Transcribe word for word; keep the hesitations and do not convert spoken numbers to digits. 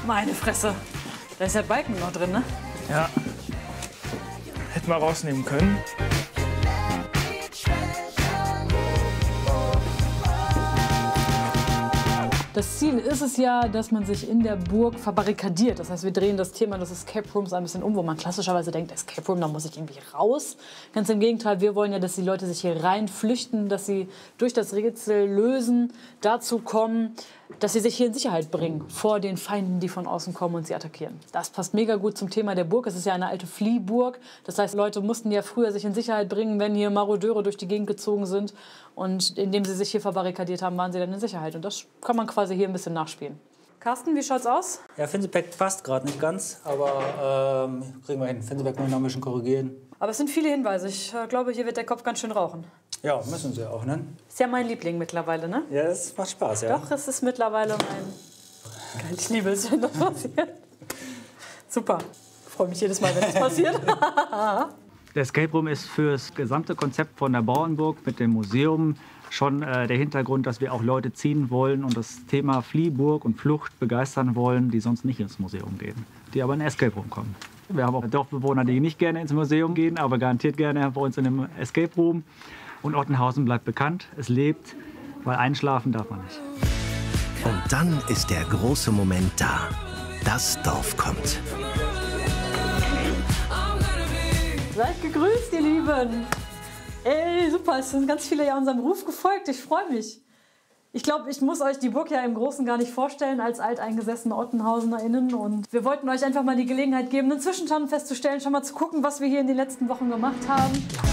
Meine Fresse. Da ist der Balken noch drin, ne? Ja. Hätten wir rausnehmen können. Das Ziel ist es ja, dass man sich in der Burg verbarrikadiert. Das heißt, wir drehen das Thema des Escape Rooms ein bisschen um, wo man klassischerweise denkt, Escape Room, da muss ich irgendwie raus. Ganz im Gegenteil, wir wollen ja, dass die Leute sich hier rein flüchten, dass sie durch das Rätsel lösen, dazu kommen, dass sie sich hier in Sicherheit bringen vor den Feinden, die von außen kommen und sie attackieren. Das passt mega gut zum Thema der Burg. Es ist ja eine alte Fliehburg. Das heißt, Leute mussten ja früher sich in Sicherheit bringen, wenn hier Marodeure durch die Gegend gezogen sind. Und indem sie sich hier verbarrikadiert haben, waren sie dann in Sicherheit. Und das kann man quasi hier ein bisschen nachspielen. Carsten, wie schaut's aus? Ja, Finsebeck passt gerade nicht ganz, aber ähm, kriegen wir hin. Finsebeck muss noch ein bisschen korrigieren. Aber es sind viele Hinweise. Ich äh, glaube, hier wird der Kopf ganz schön rauchen. Ja, müssen sie auch, ne? Ist ja mein Liebling mittlerweile, ne? Ja, das macht Spaß, ja. Doch, es ist mittlerweile mein... Geil, ich liebe es, wenn das passiert. Super. Ich freue mich jedes Mal, wenn das passiert. Der Escape Room ist für das gesamte Konzept von der Bauernburg mit dem Museum schon äh, der Hintergrund, dass wir auch Leute ziehen wollen und das Thema Fliehburg und Flucht begeistern wollen, die sonst nicht ins Museum gehen, die aber in den Escape Room kommen. Wir haben auch Dorfbewohner, die nicht gerne ins Museum gehen, aber garantiert gerne bei uns in einem Escape Room. Und Ottenhausen bleibt bekannt, es lebt, weil einschlafen darf man nicht. Und dann ist der große Moment da. Das Dorf kommt. Seid gegrüßt, ihr Lieben. Ey, super, es sind ganz viele ja unserem Ruf gefolgt. Ich freue mich. Ich glaube, ich muss euch die Burg ja im Großen gar nicht vorstellen als alteingesessene OttenhausenerInnen. Und wir wollten euch einfach mal die Gelegenheit geben, einen Zwischenstand festzustellen, schon mal zu gucken, was wir hier in den letzten Wochen gemacht haben.